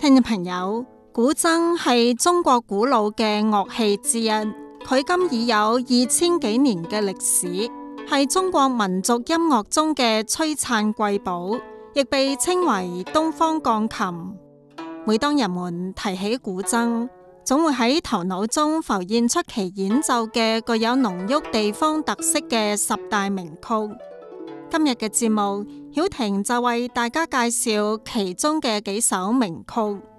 聽眾朋友，古箏係中國古老嘅樂器之一，佢今已有2000幾年嘅歷史，係中國民族音樂中嘅璀璨瑰寶，亦被稱為東方鋼琴。每當人們提起古箏，總會喺頭腦中浮現出其演奏嘅具有濃郁地方特色嘅10大名曲。今日嘅節目，曉婷就為大家介紹其中嘅幾首名曲。